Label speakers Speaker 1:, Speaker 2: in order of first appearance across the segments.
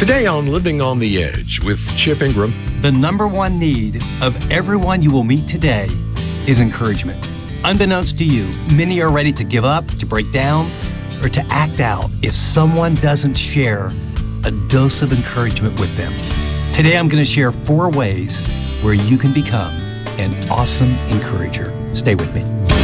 Speaker 1: Today on Living on the Edge with Chip Ingram.
Speaker 2: The number one need of everyone you will meet today is encouragement. Unbeknownst to you, many are ready to give up, to break down, or to act out if someone doesn't share a dose of encouragement with them. Today I'm going to share 4 ways where you can become an awesome encourager. Stay with me.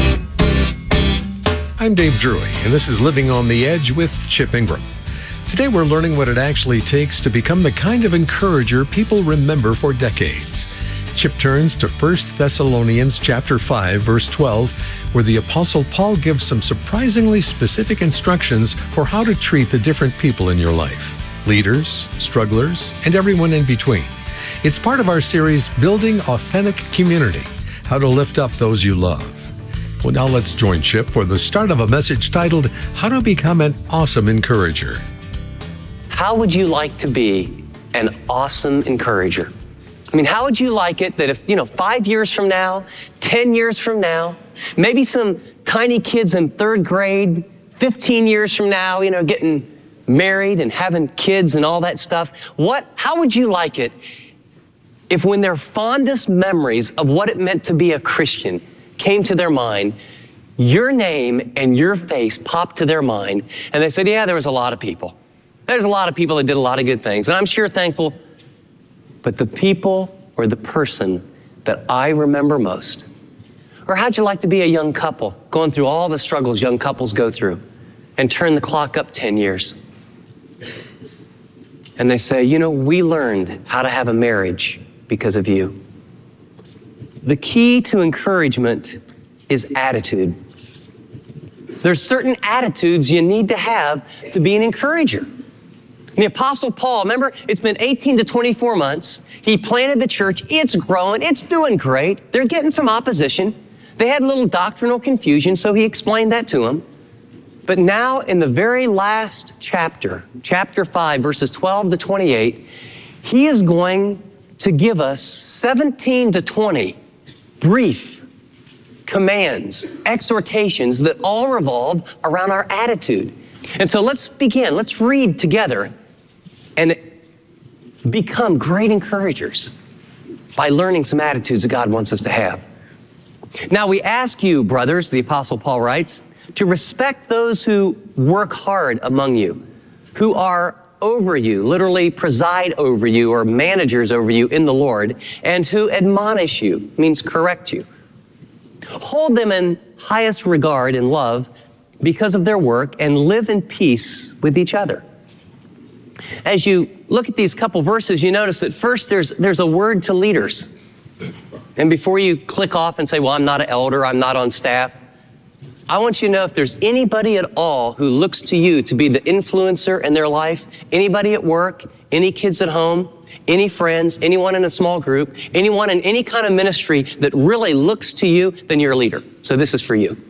Speaker 1: I'm Dave Drury, and this is Living on the Edge with Chip Ingram. Today we're learning what it actually takes to become the kind of encourager people remember for decades. Chip turns to 1 Thessalonians chapter 5, verse 12, where the Apostle Paul gives some surprisingly specific instructions for how to treat the different people in your life. Leaders, strugglers, and everyone in between. It's part of our series, Building Authentic Community, how to lift up those you love. Well, now let's join Chip for the start of a message titled, How to Become an Awesome Encourager.
Speaker 3: How would you like to be an awesome encourager? I mean, how would you like it that if, 5 years from now, 10 years from now, maybe some tiny kids in 3rd grade, 15 years from now, getting married and having kids and all that stuff, how would you like it if when their fondest memories of what it meant to be a Christian came to their mind, your name and your face popped to their mind, and they said, yeah, there was a lot of people. There's a lot of people that did a lot of good things, and I'm sure thankful. But the people or the person that I remember most, or how'd you like to be a young couple going through all the struggles young couples go through and turn the clock up 10 years? And they say, we learned how to have a marriage because of you. The key to encouragement is attitude. There's certain attitudes you need to have to be an encourager. The Apostle Paul, remember, it's been 18 to 24 months. He planted the church. It's growing. It's doing great. They're getting some opposition. They had a little doctrinal confusion, so he explained that to them. But now in the very last chapter, chapter 5, verses 12 to 28, he is going to give us 17 to 20 brief commands, exhortations that all revolve around our attitude. And so let's begin. Let's read together and become great encouragers by learning some attitudes that God wants us to have. Now we ask you, brothers, the Apostle Paul writes, to respect those who work hard among you, who are over you, literally preside over you or managers over you in the Lord, and who admonish you, means correct you. Hold them in highest regard and love because of their work, and live in peace with each other. As you look at these couple verses, you notice that first there's a word to leaders. And before you click off and say, well, I'm not an elder, I'm not on staff, I want you to know if there's anybody at all who looks to you to be the influencer in their life, anybody at work, any kids at home, any friends, anyone in a small group, anyone in any kind of ministry that really looks to you, then you're a leader. So this is for you.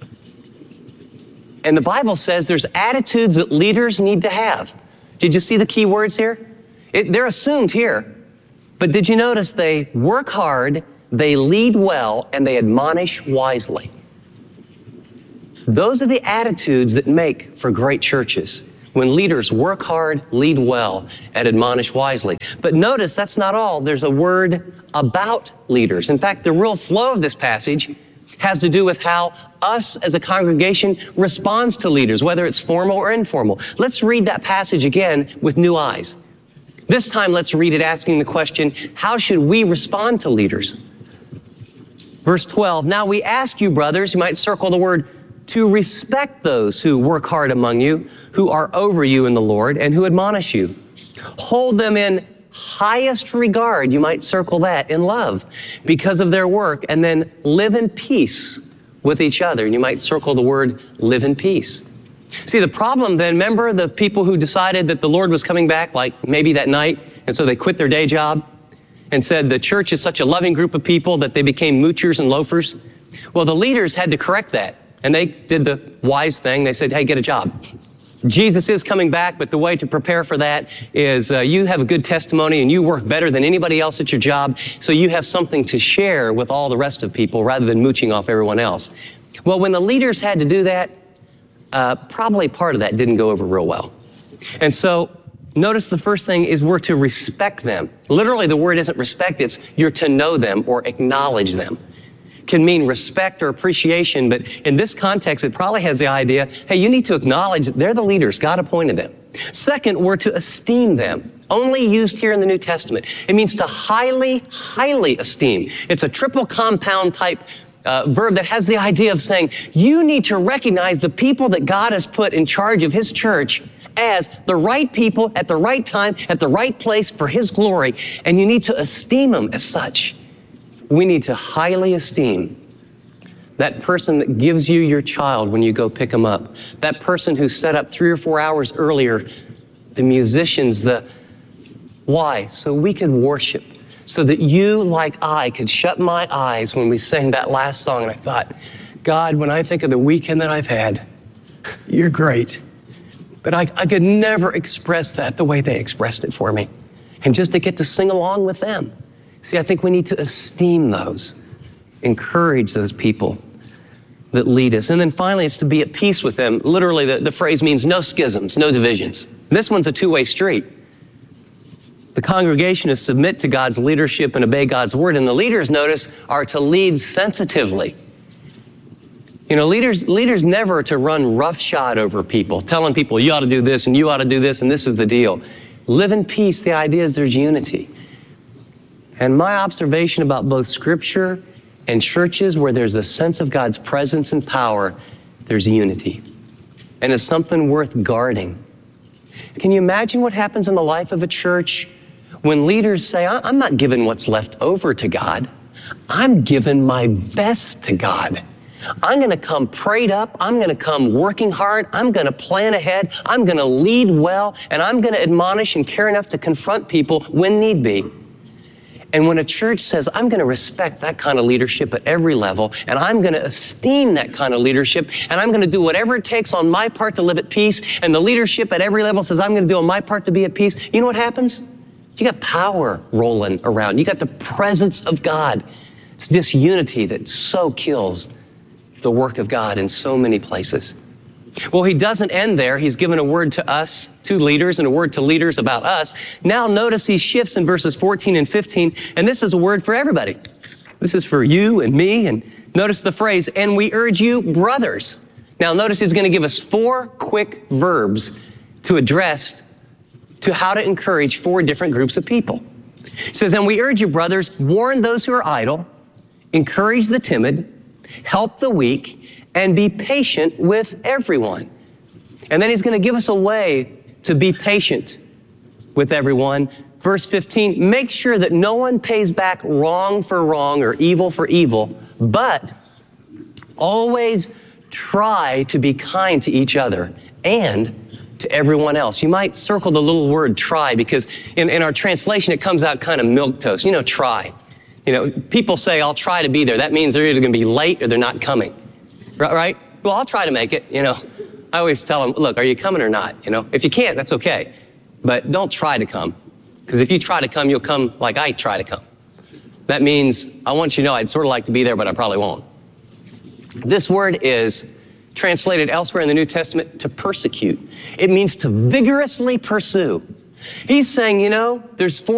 Speaker 3: And the Bible says there's attitudes that leaders need to have. Did you see the key words here? They're assumed here. But did you notice they work hard, they lead well, and they admonish wisely? Those are the attitudes that make for great churches. When leaders work hard, lead well, and admonish wisely. But notice that's not all. There's a word about leaders. In fact, the real flow of this passage has to do with how us as a congregation responds to leaders, whether it's formal or informal. Let's read that passage again with new eyes. This time, let's read it asking the question, how should we respond to leaders? Verse 12, now we ask you, brothers, you might circle the word, to respect those who work hard among you, who are over you in the Lord, and who admonish you. Hold them in highest regard, you might circle that, in love because of their work, and then live in peace with each other. And you might circle the word live in peace. See, the problem then, remember the people who decided that the Lord was coming back, like maybe that night, and so they quit their day job and said the church is such a loving group of people that they became moochers and loafers? Well, the leaders had to correct that, and they did the wise thing. They said, hey, get a job. Jesus is coming back, but the way to prepare for that is you have a good testimony and you work better than anybody else at your job, so you have something to share with all the rest of people rather than mooching off everyone else. Well, when the leaders had to do that, probably part of that didn't go over real well. And so Notice the first thing is we're to respect them. Literally, the word isn't respect, it's you're to know them or acknowledge them. Can mean respect or appreciation, but in this context, it probably has the idea, hey, you need to acknowledge that they're the leaders. God appointed them. Second, we're to esteem them. Only used here in the New Testament. It means to highly, highly esteem. It's a triple compound type verb that has the idea of saying, you need to recognize the people that God has put in charge of His church as the right people at the right time, at the right place for His glory, and you need to esteem them as such. We need to highly esteem that person that gives you your child when you go pick them up, that person who set up 3 or 4 hours earlier, the musicians, why? So we could worship, so that you, like I, could shut my eyes when we sang that last song, and I thought, God, when I think of the weekend that I've had, you're great. But I could never express that the way they expressed it for me. And just to get to sing along with them. See, I think we need to esteem those, encourage those people that lead us. And then finally, it's to be at peace with them. Literally, the phrase means no schisms, no divisions. This one's a two-way street. The congregation is to submit to God's leadership and obey God's word. And the leaders, notice, are to lead sensitively. You know, leaders never are to run roughshod over people, telling people, you ought to do this and you ought to do this and this is the deal. Live in peace. The idea is there's unity. And my observation about both Scripture and churches where there's a sense of God's presence and power, there's unity. And it's something worth guarding. Can you imagine what happens in the life of a church when leaders say, I'm not giving what's left over to God. I'm giving my best to God. I'm going to come prayed up. I'm going to come working hard. I'm going to plan ahead. I'm going to lead well. And I'm going to admonish and care enough to confront people when need be. And when a church says, I'm going to respect that kind of leadership at every level, and I'm going to esteem that kind of leadership, and I'm going to do whatever it takes on my part to live at peace, and the leadership at every level says, I'm going to do on my part to be at peace, you know what happens? You got power rolling around. You got the presence of God. It's this unity that so kills the work of God in so many places. Well, he doesn't end there. He's given a word to us, to leaders, and a word to leaders about us. Now notice he shifts in verses 14 and 15, and this is a word for everybody. This is for you and me, and notice the phrase, and we urge you, brothers. Now notice he's going to give us 4 quick verbs to address to how to encourage 4 different groups of people. He says, and we urge you, brothers, warn those who are idle, encourage the timid, help the weak, and be patient with everyone. And then he's going to give us a way to be patient with everyone. Verse 15, make sure that no one pays back wrong for wrong or evil for evil, but always try to be kind to each other and to everyone else. You might circle the little word try, because in our translation, it comes out kind of milquetoast. You know, try. You know, people say, I'll try to be there. That means they're either going to be late or they're not coming. Right? Well, I'll try to make it, you know. I always tell them, look, are you coming or not? You know, if you can't, that's okay. But don't try to come. Because if you try to come, you'll come like I try to come. That means I want you to know I'd sort of like to be there, but I probably won't. This word is translated elsewhere in the New Testament to persecute. It means to vigorously pursue. He's saying, you know, there's 4